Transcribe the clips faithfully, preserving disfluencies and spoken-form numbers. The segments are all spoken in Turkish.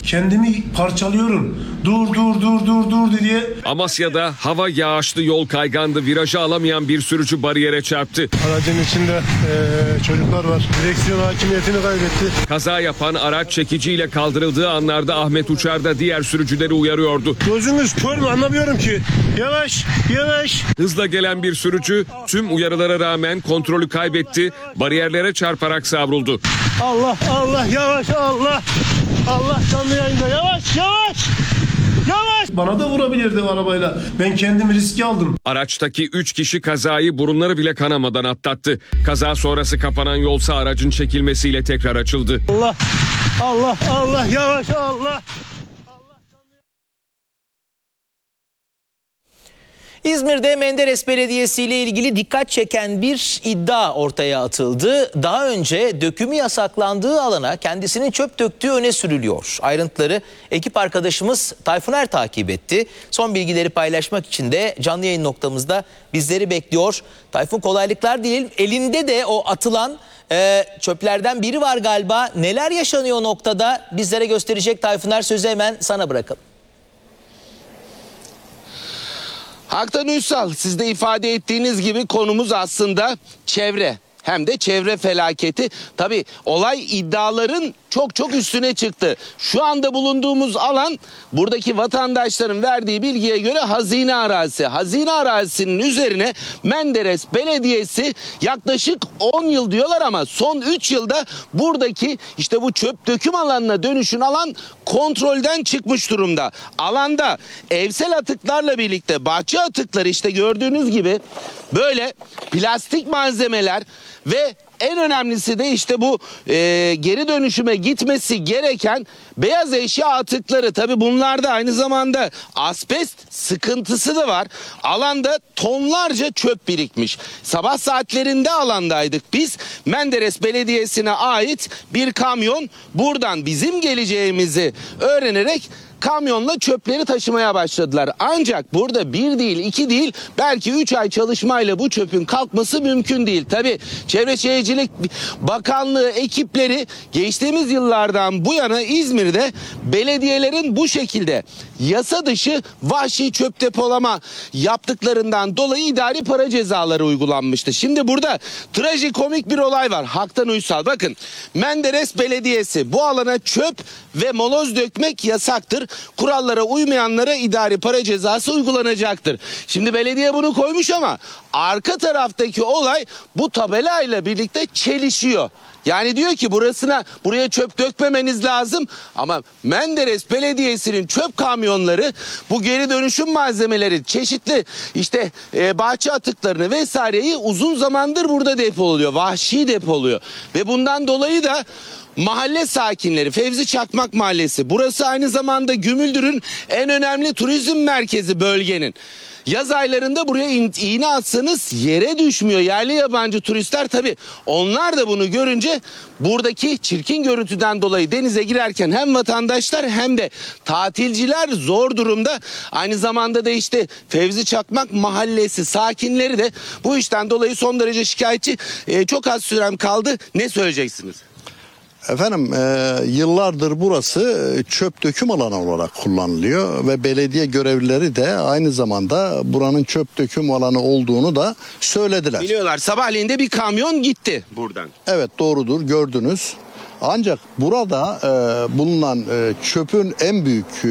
kendimi parçalıyorum. Dur dur dur dur dur diye. Amasya'da hava yağışlı, yol kaygandı. Virajı alamayan bir sürücü bariyere çarptı. Aracın içinde e, çocuklar var. Direksiyon hakimiyetini kaybetti. Kaza yapan araç çekiciyle kaldırıldığı anlarda Ahmet Uçar da diğer sürücüleri uyarıyordu. Gözünüz kör mü anlamıyorum ki. Yavaş yavaş. Hızla gelen bir sürücü tüm uyarılara rağmen kontrolü kaybetti. Bariyerlere çarparak savruldu. Allah Allah yavaş Allah. Allah canlı yayında yavaş yavaş. Yavaş. Bana da vurabilirdi arabayla. Ben kendimi riske aldım. Araçtaki üç kişi kazayı burunları bile kanamadan atlattı. Kaza sonrası kapanan yolsa aracın çekilmesiyle tekrar açıldı. Allah Allah Allah yavaş Allah. İzmir'de Menderes Belediyesi ile ilgili dikkat çeken bir iddia ortaya atıldı. Daha önce dökümü yasaklandığı alana kendisinin çöp döktüğü öne sürülüyor. Ayrıntıları ekip arkadaşımız Tayfun Er takip etti. Son bilgileri paylaşmak için de canlı yayın noktamızda bizleri bekliyor. Tayfun, kolaylıklar diyelim. Elinde de o atılan e, çöplerden biri var galiba. Neler yaşanıyor noktada bizlere gösterecek Tayfun Er, sözü hemen sana bırakalım. Haktan Uysal, siz de ifade ettiğiniz gibi konumuz aslında çevre. Hem de çevre felaketi. Tabii olay iddiaların çok çok üstüne çıktı. Şu anda bulunduğumuz alan, buradaki vatandaşların verdiği bilgiye göre hazine arazisi. Hazine arazisinin üzerine Menderes Belediyesi yaklaşık on yıl diyorlar ama son üç yılda buradaki işte bu çöp döküm alanına dönüşün alan kontrolden çıkmış durumda. Alanda evsel atıklarla birlikte bahçe atıkları, işte gördüğünüz gibi böyle plastik malzemeler ve en önemlisi de işte bu e, geri dönüşüme gitmesi gereken beyaz eşya atıkları. Tabii bunlarda aynı zamanda asbest sıkıntısı da var. Alanda tonlarca çöp birikmiş. Sabah saatlerinde alandaydık biz. Menderes Belediyesi'ne ait bir kamyon buradan bizim geleceğimizi öğrenerek kamyonla çöpleri taşımaya başladılar. Ancak burada bir değil, iki değil, belki üç ay çalışmayla bu çöpün kalkması mümkün değil. Tabii Çevre Şehircilik Bakanlığı ekipleri geçtiğimiz yıllardan bu yana İzmir'de belediyelerin bu şekilde yasa dışı vahşi çöp depolama yaptıklarından dolayı idari para cezaları uygulanmıştı. Şimdi burada trajikomik bir olay var. Haktan Uysal, bakın, Menderes Belediyesi bu alana çöp ve moloz dökmek yasaktır. Kurallara uymayanlara idari para cezası uygulanacaktır. Şimdi belediye bunu koymuş ama arka taraftaki olay bu tabelayla birlikte çelişiyor. Yani diyor ki burasına, buraya çöp dökmemeniz lazım ama Menderes Belediyesi'nin çöp kamyonları bu geri dönüşüm malzemeleri, çeşitli işte e, bahçe atıklarını vesaireyi uzun zamandır burada depoluyor. Vahşi depoluyor ve bundan dolayı da mahalle sakinleri, Fevzi Çakmak Mahallesi, burası aynı zamanda Gümüldür'ün en önemli turizm merkezi bölgenin. Yaz aylarında buraya iğne atsanız yere düşmüyor. Yerli yabancı turistler, tabii onlar da bunu görünce buradaki çirkin görüntüden dolayı denize girerken hem vatandaşlar hem de tatilciler zor durumda. Aynı zamanda da işte Fevzi Çakmak Mahallesi sakinleri de bu işten dolayı son derece şikayetçi. Ee, çok az sürem kaldı. Ne söyleyeceksiniz? Efendim e, yıllardır burası çöp döküm alanı olarak kullanılıyor ve belediye görevlileri de aynı zamanda buranın çöp döküm alanı olduğunu da söylediler. Biliyorlar, sabahleyin de bir kamyon gitti buradan. Evet, doğrudur, gördünüz. Ancak burada e, bulunan e, çöpün en büyük e,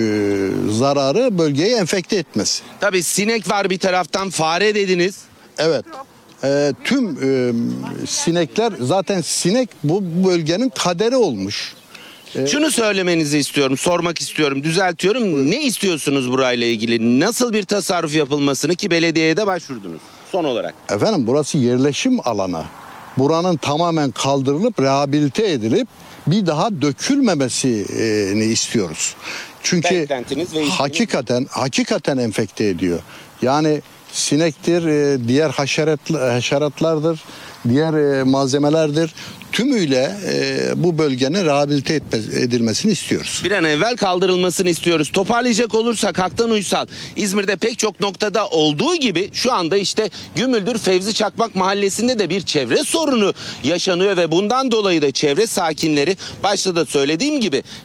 zararı bölgeyi enfekte etmesi. Tabii sinek var bir taraftan, fare dediniz. Evet. E, tüm e, sinekler, zaten sinek bu bölgenin kaderi olmuş. E, Şunu söylemenizi istiyorum, sormak istiyorum, düzeltiyorum. Ne istiyorsunuz burayla ilgili? Nasıl bir tasarruf yapılmasını, ki belediyeye de başvurdunuz son olarak? Efendim burası yerleşim alanı. Buranın tamamen kaldırılıp rehabilite edilip bir daha dökülmemesini istiyoruz. Çünkü Beklentiniz ve hakikaten hakikaten enfekte ediyor. Yani sinektir, diğer haşerat, haşeratlardır, diğer malzemelerdir. Tümüyle e, bu bölgenin rehabilite etme, edilmesini istiyoruz. Bir an evvel kaldırılmasını istiyoruz. Toparlayacak olursak Haktan Uysal, İzmir'de pek çok noktada olduğu gibi şu anda işte Gümüldür Fevzi Çakmak Mahallesi'nde de bir çevre sorunu yaşanıyor ve bundan dolayı da çevre sakinleri, başta da söylediğim gibi,